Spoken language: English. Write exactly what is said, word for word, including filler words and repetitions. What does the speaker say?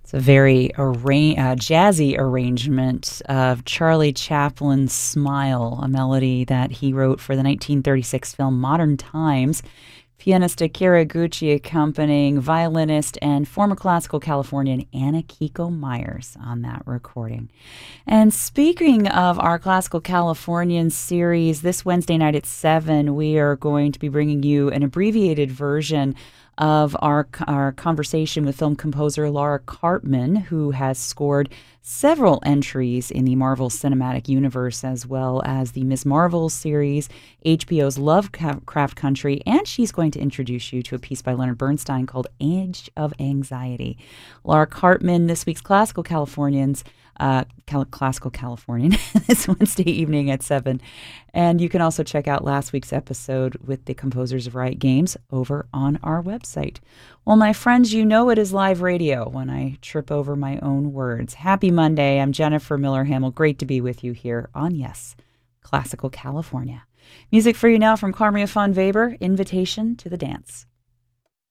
It's a very arra- uh, jazzy arrangement of Charlie Chaplin's Smile, a melody that he wrote for the nineteen thirty-six film Modern Times. Pianist Akira Gucci accompanying violinist and former classical Californian Anna Kiko Myers on that recording. And speaking of our Classical Californian series, this Wednesday night at seven, we are going to be bringing you an abbreviated version of our our conversation with film composer Laura Karpman, who has scored several entries in the Marvel Cinematic Universe, as well as the Miz Marvel series, H B O's Lovecraft Country, and she's going to introduce you to a piece by Leonard Bernstein called Age of Anxiety. Laura Karpman, this week's Classical Californians, uh, Cal- Classical Californian, this Wednesday evening at seven. And you can also check out last week's episode with the composers of Riot Games over on our website. Well, my friends, you know it is live radio when I trip over my own words. Happy Monday. I'm Jennifer Miller Hamill. Great to be with you here on Yes, Classical California. Music for you now from Carmia von Weber, Invitation to the Dance.